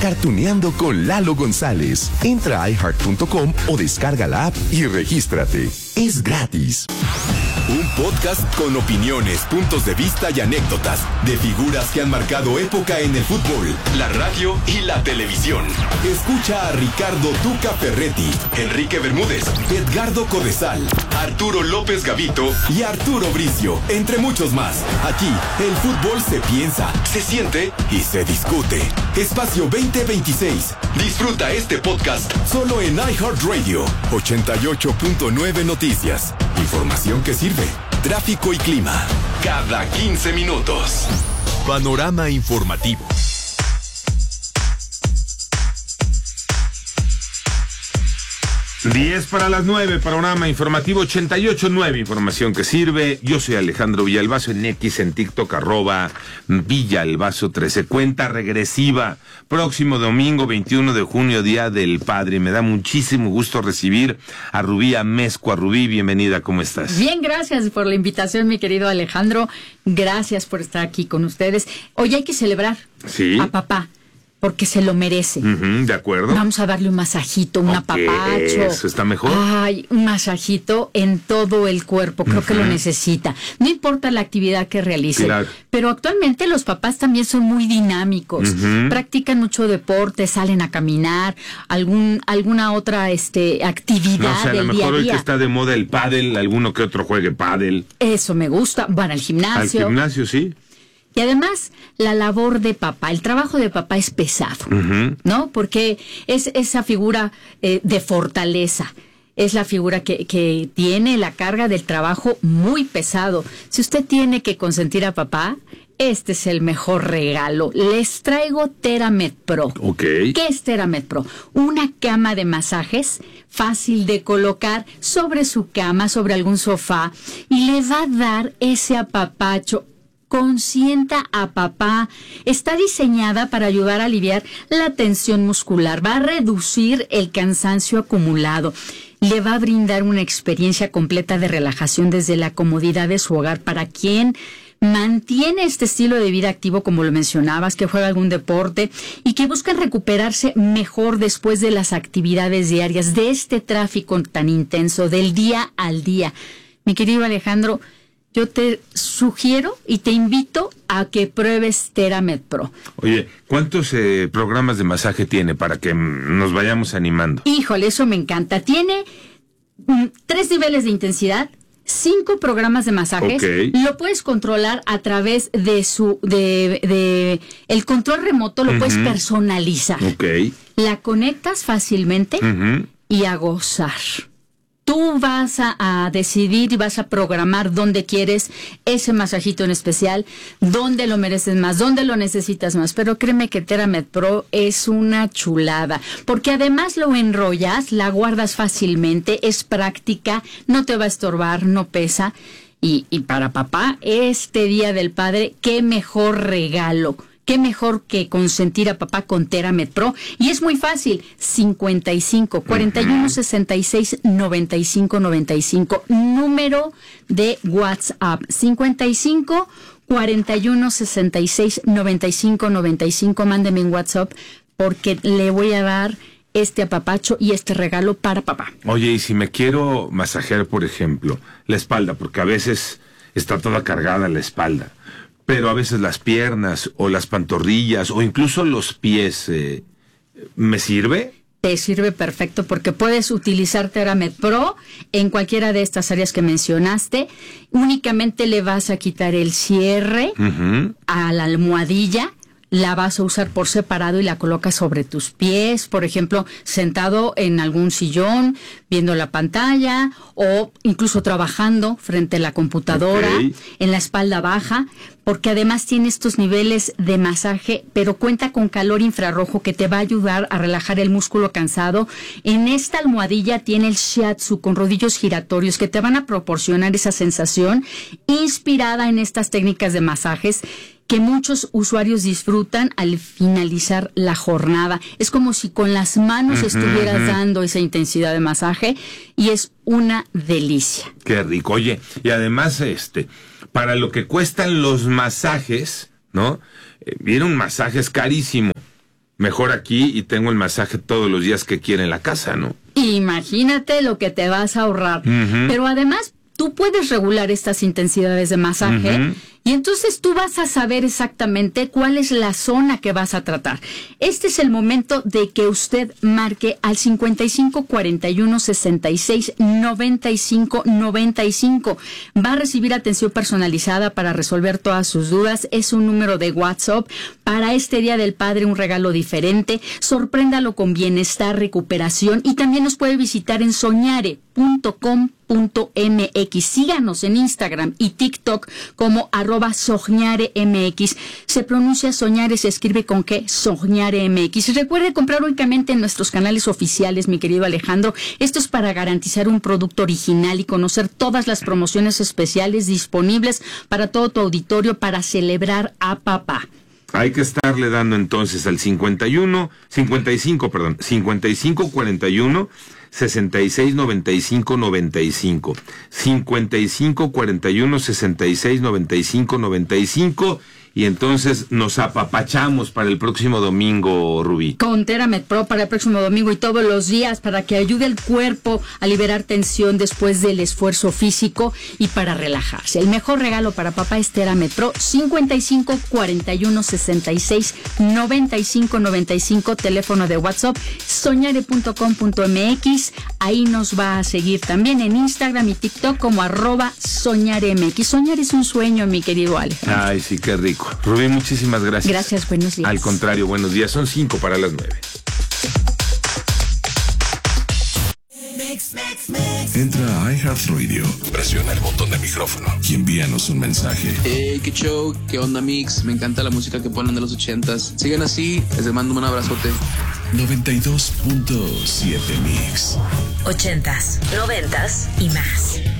Cartuneando con Lalo González. Entra a iHeart.com o descarga la app y regístrate. Es gratis. Un podcast con opiniones, puntos de vista y anécdotas de figuras que han marcado época en el fútbol, la radio y la televisión. Escucha a Ricardo Tuca Ferretti, Enrique Bermúdez, Edgardo Codesal, Arturo López Gavito y Arturo Bricio, entre muchos más. Aquí, el fútbol se piensa, se siente y se discute. Espacio 2026. Disfruta este podcast solo en iHeartRadio. 88.9 Noticias. Información que sirve. Tráfico y clima. Cada 15 minutos. Panorama informativo. 10:09, panorama informativo 88.9, información que sirve. Yo soy Alejandro Villalbazo, en X, en TikTok, @Villalbazo13. Cuenta regresiva, próximo domingo 21 de junio, Día del Padre. Me da muchísimo gusto recibir a Rubí Amezcua. Rubí, bienvenida, ¿cómo estás? Bien, gracias por la invitación, mi querido Alejandro. Gracias por estar aquí con ustedes. Hoy hay que celebrar a papá, porque se lo merece. De acuerdo. Vamos a darle un masajito, un apapacho. Eso está mejor. Ay, un masajito en todo el cuerpo. Creo que lo necesita. No importa la actividad que realice. Claro. Pero actualmente los papás también son muy dinámicos. Practican mucho deporte, salen a caminar, alguna otra actividad No sé, a lo del día mejor a hoy día. que está de moda el pádel, alguno que otro juegue pádel. Eso me gusta. Van al gimnasio. Al gimnasio, sí. Y además, la labor de papá, el trabajo de papá es pesado, ¿no? Porque es esa figura de fortaleza. Es la figura que tiene la carga del trabajo muy pesado. Si usted tiene que consentir a papá, este es el mejor regalo. Les traigo TheraMed Pro. Ok. ¿Qué es TheraMed Pro? Una cama de masajes fácil de colocar sobre su cama, sobre algún sofá, y le va a dar ese apapacho. Consienta a papá. Está diseñada para ayudar a aliviar la tensión muscular. Va a reducir el cansancio acumulado. Le va a brindar una experiencia completa de relajación desde la comodidad de su hogar para quien mantiene este estilo de vida activo, como lo mencionabas, que juega algún deporte y que busca recuperarse mejor después de las actividades diarias, de este tráfico tan intenso, del día al día. Mi querido Alejandro, yo te sugiero y te invito a que pruebes TheraMed Pro. Oye, ¿cuántos programas de masaje tiene para que nos vayamos animando? Híjole, eso me encanta. Tiene 3 niveles de intensidad, 5 programas de masajes. Okay. Lo puedes controlar a través de el control remoto, lo puedes personalizar. Okay. La conectas fácilmente y a gozar. Tú vas a decidir y vas a programar dónde quieres ese masajito en especial, dónde lo mereces más, dónde lo necesitas más. Pero créeme que TheraMed Pro es una chulada, porque además lo enrollas, la guardas fácilmente, es práctica, no te va a estorbar, no pesa. Y para papá, este Día del Padre, qué mejor regalo. Qué mejor que consentir a papá con TheraMed Pro. Y es muy fácil. 55 41 66 95 95. Número de WhatsApp. 55 41 66 95 95. Mándeme en WhatsApp porque le voy a dar este apapacho y este regalo para papá. Oye, y si me quiero masajear, por ejemplo, la espalda, porque a veces está toda cargada la espalda, pero a veces las piernas o las pantorrillas o incluso los pies, ¿me sirve? Te sirve perfecto porque puedes utilizar TheraMed Pro en cualquiera de estas áreas que mencionaste. Únicamente le vas a quitar el cierre a la almohadilla. La vas a usar por separado y la colocas sobre tus pies, por ejemplo, sentado en algún sillón, viendo la pantalla o incluso trabajando frente a la computadora, en la espalda baja, porque además tiene estos niveles de masaje, pero cuenta con calor infrarrojo que te va a ayudar a relajar el músculo cansado. En esta almohadilla tiene el shiatsu con rodillos giratorios que te van a proporcionar esa sensación inspirada en estas técnicas de masajes que muchos usuarios disfrutan al finalizar la jornada. Es como si con las manos estuvieras dando esa intensidad de masaje y es una delicia. Qué rico. Oye, y además, para lo que cuestan los masajes, ¿no? Viene un masaje es carísimo. Mejor aquí y tengo el masaje todos los días que quiera en la casa, ¿no? Imagínate lo que te vas a ahorrar. Pero además, tú puedes regular estas intensidades de masaje y entonces tú vas a saber exactamente cuál es la zona que vas a tratar. Este es el momento de que usted marque al 55 41 66 95 95. Va a recibir atención personalizada para resolver todas sus dudas. Es un número de WhatsApp. Para este Día del Padre, un regalo diferente. Sorpréndalo con bienestar, recuperación, y también nos puede visitar en soñare.com.mx. Síganos en Instagram y TikTok como @soñaremx. Se pronuncia Soñare, se escribe con qué, Soñaremx. Recuerde comprar únicamente en nuestros canales oficiales, mi querido Alejandro. Esto es para garantizar un producto original y conocer todas las promociones especiales disponibles para todo tu auditorio para celebrar a papá. Hay que estarle dando entonces al 55 41 66 95 95. 55 41 66 95 95. Y entonces nos apapachamos para el próximo domingo, Rubí. Con TheraMed Pro para el próximo domingo y todos los días, para que ayude al cuerpo a liberar tensión después del esfuerzo físico y para relajarse. El mejor regalo para papá es TheraMed Pro. 55 41 66 95 95, teléfono de WhatsApp, soñare.com.mx. Ahí nos va a seguir también en Instagram y TikTok como @soñaremx. Soñar es un sueño, mi querido Alejandro. Ay, sí, qué rico. Rubí, muchísimas gracias. Gracias, buenos días. Al contrario, buenos días. Son 5 para las 9. Entra a iHeartRadio, presiona el botón de micrófono y envíanos un mensaje. Qué show, qué onda, Mix. Me encanta la música que ponen de los 80s. Sigan así, les mando un abrazote. 92.7 Mix. 80s, 90s y más.